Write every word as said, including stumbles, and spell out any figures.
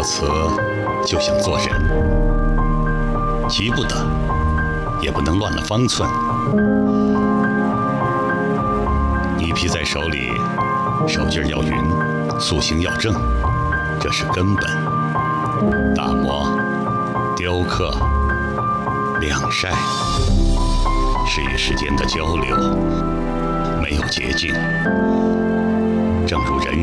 瓷就像做人，急不得，也不能乱了方寸。泥坯在手里，手劲儿要匀，塑形要正，这是根本。打磨、雕刻、晾晒，是与时间的交流，没有捷径。正如人